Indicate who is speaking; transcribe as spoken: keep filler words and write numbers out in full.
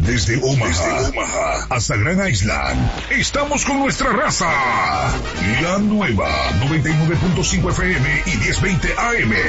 Speaker 1: Desde Omaha, desde Omaha hasta Grand Island, estamos con nuestra raza. La nueva noventa y nueve punto cinco F M y diez veinte A M.